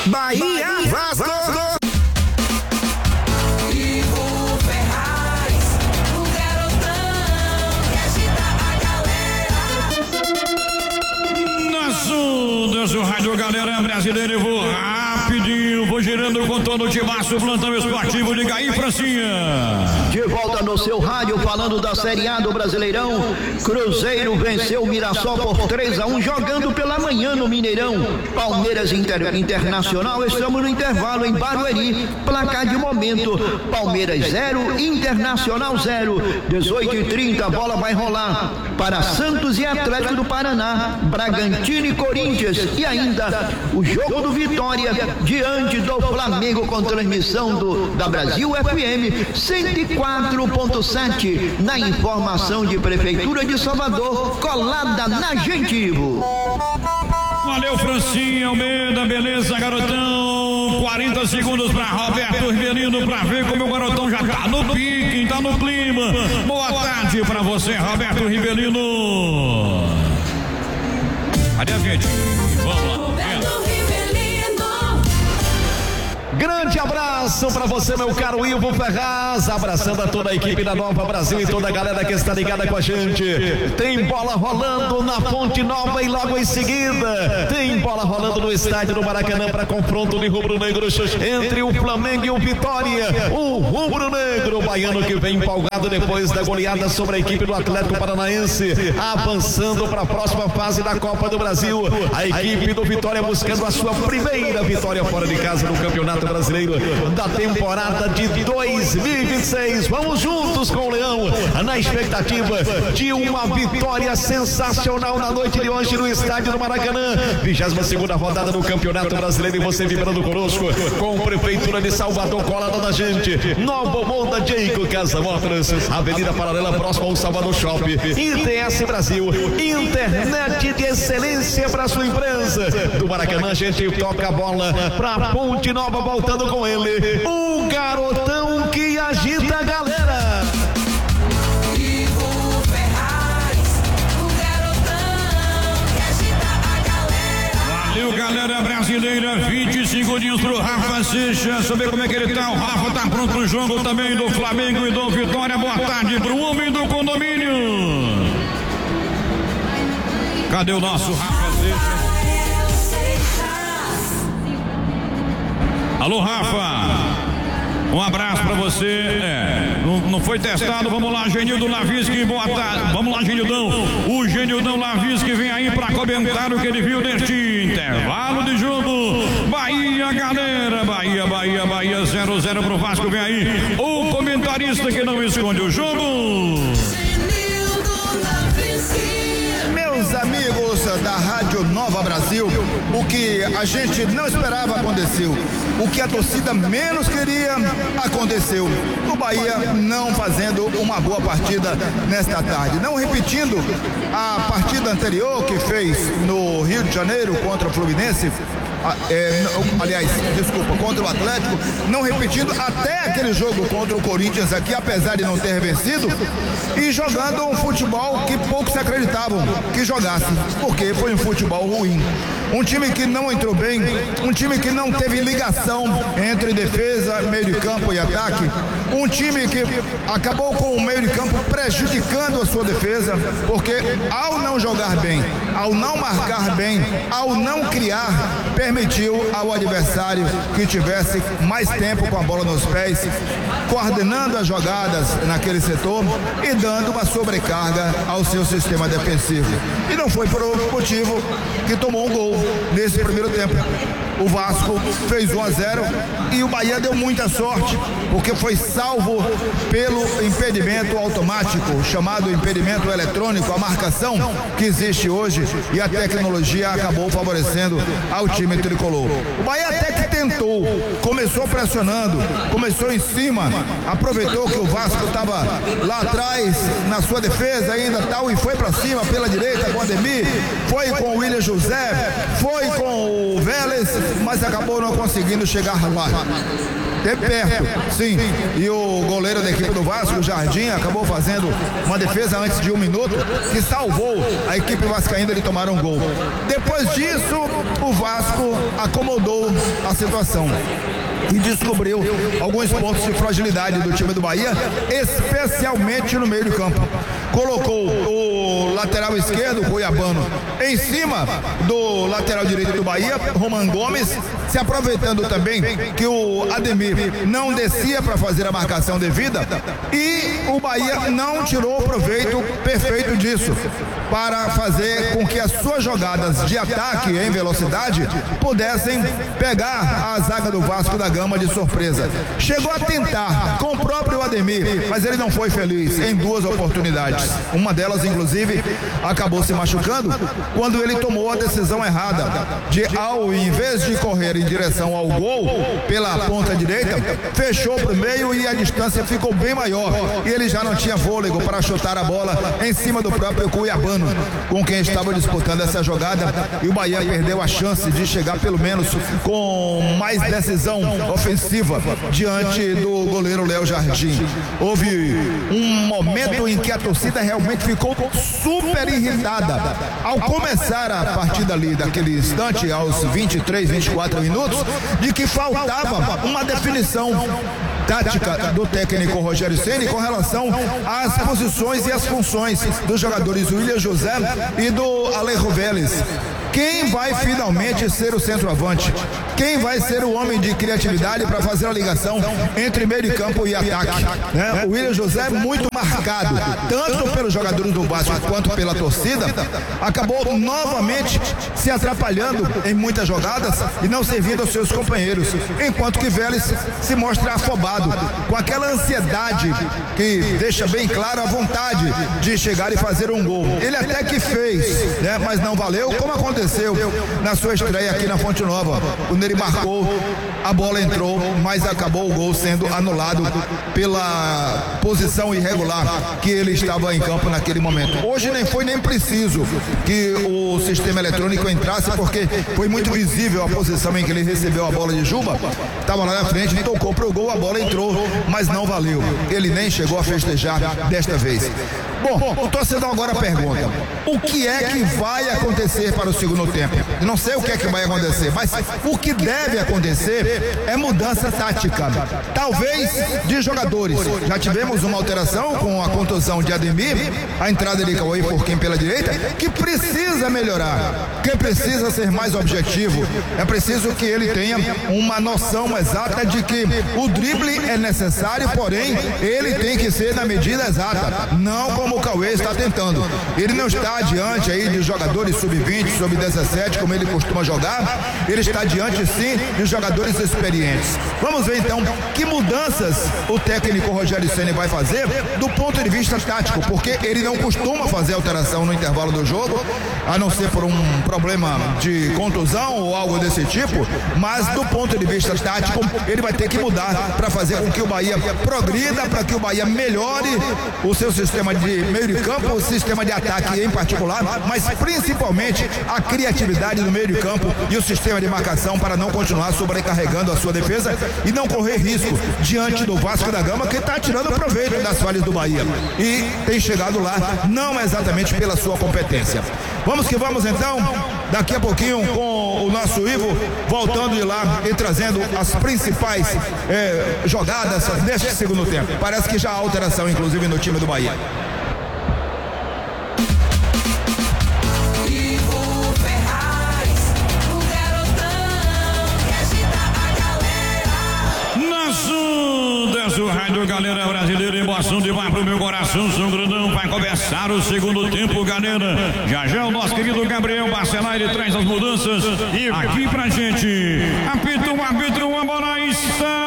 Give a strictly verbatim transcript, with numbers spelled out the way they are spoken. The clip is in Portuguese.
Bahia, Vasco. Ivo Ferraz, o garotão que agita a galera. Nas ondas do Rádio Galera Brasileira, eu vou rapidinho, vou girando com todo o timaço, plantão esportivo de Gaí, Francinha. De volta no seu rádio, falando da Série A do Brasileirão. Cruzeiro venceu o Mirassol por três a um, jogando pela manhã no Mineirão. Palmeiras Inter, Internacional, estamos no intervalo em Barueri. Placar de momento: Palmeiras zero, Internacional zero. dezoito e trinta, a bola vai rolar para Santos e Atlético do Paraná, Bragantino e Corinthians, e ainda o jogo do Vitória diante do Flamengo, com transmissão do, da Brasil F M cento e quatro ponto sete, na informação de Prefeitura de Salvador, colada na gente, Ivo. Valeu, Francinha Almeida, beleza, garotão. quarenta segundos para Roberto Rivelino, para ver como o garotão já tá no pique, tá no clima. Boa tarde para você, Roberto Rivelino. Cadê a gente? Vamos lá. Grande abraço pra você, meu caro Ivo Ferraz, abraçando a toda a equipe da Nova Brasil e toda a galera que está ligada com a gente. Tem bola rolando na Fonte Nova e logo em seguida tem bola rolando no estádio do Maracanã para confronto de rubro-negros entre o Flamengo e o Vitória. O rubro-negro baiano que vem empolgado depois da goleada sobre a equipe do Atlético Paranaense, avançando para a próxima fase da Copa do Brasil. A equipe do Vitória buscando a sua primeira vitória fora de casa no Campeonato Brasileiro da temporada de dois mil e vinte e seis. Vamos juntos com o Leão na expectativa de uma vitória sensacional na noite de hoje no estádio do Maracanã. vigésima segunda rodada do Campeonato Brasileiro, e você vibrando conosco com a Prefeitura de Salvador colada na gente. Novo Monda Jeico Casa Motors, Avenida Paralela, próximo ao Salvador Shopping. I T S Brasil, internet de excelência para sua empresa. Do Maracanã a gente toca a bola para Ponte Nova, voltando com ele, o garotão que agita a galera. Ivo Ferraz, o garotão que agita a galera. Valeu, galera brasileira. vinte e cinco dias pro Rafa Seixas, saber como é que ele tá. O Rafa tá pronto pro jogo também do Flamengo e do Vitória. Boa tarde pro homem do condomínio. Cadê o nosso Rafa Seixas? Alô, Rafa, um abraço pra você. É, não, não foi testado. Vamos lá, Genildo Lavisque, boa tarde. Vamos lá, Genildão. O Genildão Lavisque vem aí pra comentar o que ele viu neste intervalo de jogo. Bahia, galera, Bahia, Bahia, Bahia, zero a zero pro Vasco. Vem aí o comentarista que não esconde o jogo. Meus amigos da Rádio Nova Brasil, o que a gente não esperava aconteceu. O que a torcida menos queria aconteceu. O Bahia não fazendo uma boa partida nesta tarde, não repetindo a partida anterior que fez no Rio de Janeiro contra o Fluminense. É, não, aliás, desculpa, contra o Atlético, não repetindo até aquele jogo contra o Corinthians aqui, apesar de não ter vencido, e jogando um futebol que poucos acreditavam que jogasse, porque foi um futebol ruim. Um time que não entrou bem, um time que não teve ligação entre defesa, meio de campo e ataque, um time que acabou com o meio de campo prejudicando a sua defesa, porque ao não jogar bem, ao não marcar bem, ao não criar, permitiu ao adversário que tivesse mais tempo com a bola nos pés, coordenando as jogadas naquele setor e dando uma sobrecarga ao seu sistema defensivo. E não foi por outro motivo que tomou um gol nesse primeiro tempo. O Vasco fez um a zero e o Bahia deu muita sorte, porque foi salvo pelo impedimento automático, chamado impedimento eletrônico, a marcação que existe hoje, e a tecnologia acabou favorecendo ao time tricolor. O Bahia até que tentou, começou pressionando, começou em cima, aproveitou que o Vasco estava lá atrás na sua defesa ainda tal, e foi para cima pela direita com o Ademir, foi com o William José, foi com o Vélez, mas acabou não conseguindo chegar lá. de perto, sim. E o goleiro da equipe do Vasco, o Jardim, acabou fazendo uma defesa antes de um minuto que salvou a equipe vascaína de tomar um gol. Depois disso, o Vasco acomodou a situação e descobriu alguns pontos de fragilidade do time do Bahia, especialmente no meio de campo. Colocou o lateral esquerdo, o Cuiabano, em cima do lateral direito do Bahia, Roman Gomes, se aproveitando também que o Ademir não descia para fazer a marcação devida, e o Bahia não tirou o proveito perfeito disso para fazer com que as suas jogadas de ataque em velocidade pudessem pegar a zaga do Vasco da Gama de surpresa. Chegou a tentar com o próprio Ademir, mas ele não foi feliz em duas oportunidades. Uma delas, inclusive, acabou se machucando quando ele tomou a decisão errada de, ao invés de correr em direção ao gol pela ponta direita, fechou para o meio e a distância ficou bem maior. E ele já não tinha fôlego para chutar a bola em cima do próprio Cuiabano, com quem estava disputando essa jogada, e o Bahia perdeu a chance de chegar pelo menos com mais decisão ofensiva diante do goleiro Léo Jardim. Houve um momento em que a torcida realmente ficou super irritada ao começar a partida ali daquele instante, aos vinte e três, vinte e quatro minutos, de que faltava uma definição tática do técnico Rogério Ceni com relação às posições e às funções dos jogadores William José e do Alejo Vélez. Quem vai finalmente ser o centroavante? Quem vai ser o homem de criatividade para fazer a ligação entre meio de campo e ataque? Né? O William José é muito marcado, tanto pelos jogadores do Vasco quanto pela torcida, acabou novamente se atrapalhando em muitas jogadas e não servindo aos seus companheiros, enquanto que Vélez se mostra afobado, com aquela ansiedade que deixa bem claro a vontade de chegar e fazer um gol. Ele até que fez, né? Mas não valeu, como aconteceu na sua estreia aqui na Fonte Nova, quando ele marcou, a bola entrou, mas acabou o gol sendo anulado pela posição irregular que ele estava em campo naquele momento. Hoje nem foi nem preciso que o sistema eletrônico entrasse, porque foi muito visível a posição em que ele recebeu a bola de Juba, estava lá na frente, tocou pro gol, a bola entrou, mas não valeu. Ele nem chegou a festejar desta vez. Bom, o torcedor agora pergunta: o que é que vai acontecer para o segundo tempo? Eu não sei o que é que vai acontecer, mas o que deve acontecer é mudança tática, talvez de jogadores. Já tivemos uma alteração com a contusão de Ademir, a entrada de Cauê Forquim pela direita, que precisa melhorar, que precisa ser mais objetivo. É preciso que ele tenha uma noção exata de que o drible é necessário, porém ele tem que ser na medida exata, não como o Cauê está tentando. Ele não está diante aí de jogadores sub vinte, sub dezessete, como ele costuma jogar. Ele está diante sim de jogadores experientes. Vamos ver então que mudanças o técnico Rogério Ceni vai fazer do ponto de vista tático, porque ele não costuma fazer alteração no intervalo do jogo, a não ser por um problema de contusão ou algo desse tipo, mas do ponto de vista tático ele vai ter que mudar para fazer com que o Bahia progrida, para que o Bahia melhore o seu sistema de meio de campo, o sistema de ataque em particular, mas principalmente a criatividade do meio de campo e o sistema de marcação, para não continuar sobrecarregando a sua defesa e não correr risco diante do Vasco da Gama, que está tirando proveito das falhas do Bahia e tem chegado lá não exatamente pela sua competência. Vamos que vamos então, daqui a pouquinho com o nosso Ivo voltando de lá e trazendo as principais eh, jogadas deste segundo tempo. Parece que já há alteração inclusive no time do Bahia. O rádio Galera Brasileira, emoção demais pro meu coração, São Grandão vai começar o segundo tempo, galera. Já já o nosso querido Gabriel Barcelar, ele traz as mudanças aqui pra gente. Apita o árbitro, a bola está